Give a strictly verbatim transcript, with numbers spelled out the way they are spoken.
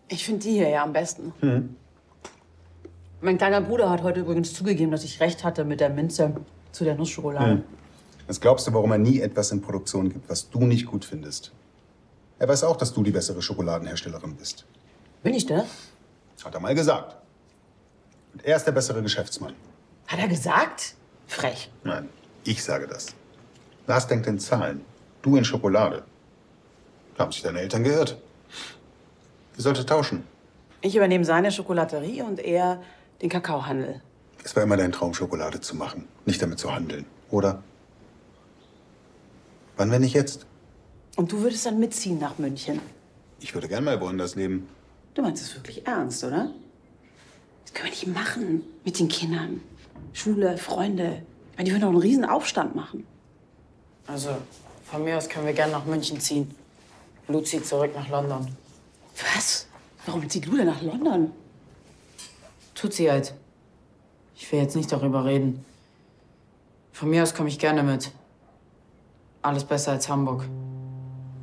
Ich finde die hier ja am besten. Mhm. Mein kleiner Bruder hat heute übrigens zugegeben, dass ich recht hatte mit der Minze zu der Nussschokolade. Mhm. Was glaubst du, warum er nie etwas in Produktion gibt, was du nicht gut findest? Er weiß auch, dass du die bessere Schokoladenherstellerin bist. Bin ich das? Hat er mal gesagt. Und er ist der bessere Geschäftsmann. Hat er gesagt? Frech. Nein, ich sage das. Lars denkt in Zahlen. Du in Schokolade. Da haben sich deine Eltern geirrt. Ihr solltet tauschen. Ich übernehme seine Schokolaterie und er den Kakaohandel. Es war immer dein Traum, Schokolade zu machen, nicht damit zu handeln, oder? Wann, wenn nicht jetzt? Und du würdest dann mitziehen nach München. Ich würde gern mal woanders leben. Du meinst es wirklich ernst, oder? Das können wir nicht machen mit den Kindern. Schule, Freunde. Ich meine, die würden doch einen riesen Aufstand machen. Also, von mir aus können wir gerne nach München ziehen. Lu zieht zurück nach London. Was? Warum zieht Lu denn nach London? Tut sie halt. Ich will jetzt nicht darüber reden. Von mir aus komme ich gerne mit. Alles besser als Hamburg.